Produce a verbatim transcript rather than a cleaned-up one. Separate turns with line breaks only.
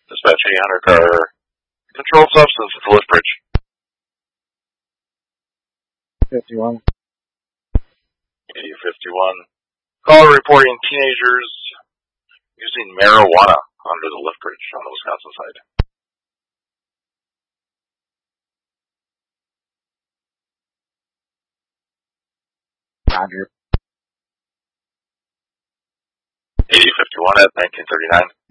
Dispatch eight hundred car. Controlled substance at the lift bridge.
fifty-one.
eighty fifty-one. Caller reporting teenagers using marijuana under the lift bridge on the Wisconsin side.
Roger.
eighty fifty-one at nineteen thirty-nine.